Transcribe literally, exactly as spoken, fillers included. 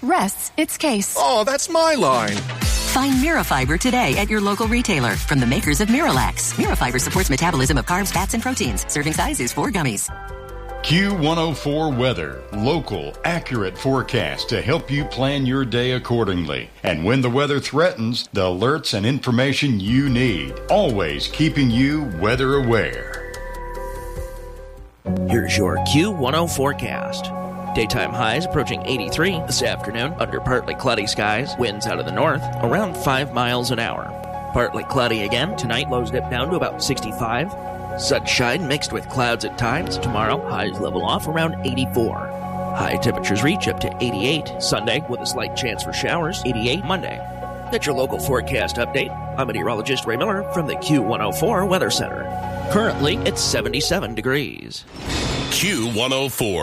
rests its case. Oh, that's my line. Find Mirafiber today at your local retailer from the makers of Miralax. Mirafiber supports metabolism of carbs, fats, and proteins. Serving size is four gummies. Q one oh four Weather. Local, accurate forecast to help you plan your day accordingly. And when the weather threatens, the alerts and information you need. Always keeping you weather aware. Here's your Q one oh forecast. Daytime highs approaching eighty-three this afternoon under partly cloudy skies. Winds out of the north around five miles an hour. Partly cloudy again. Tonight, lows dip down to about sixty-five. Sunshine mixed with clouds at times. Tomorrow, highs level off around eighty-four. High temperatures reach up to eighty-eight. Sunday, with a slight chance for showers. eighty-eight Monday. That's your local forecast update. I'm meteorologist Ray Miller from the Q one oh four Weather Center. Currently, it's seventy-seven degrees. Q one oh four.